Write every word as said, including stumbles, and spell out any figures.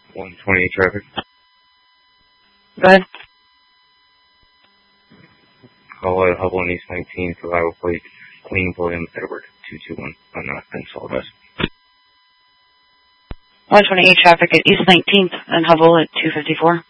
one twenty-eight traffic. Go ahead. Call out Hubble and East nineteenth, Iowa plate, Queen William Edward, two two one, on uh, install address. one twenty-eight traffic at East nineteenth and Hubble at two fifty-four.